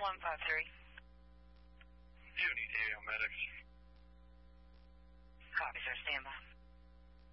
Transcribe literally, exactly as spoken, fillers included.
one five three. You need A O medics. Copy, sir. Stand by.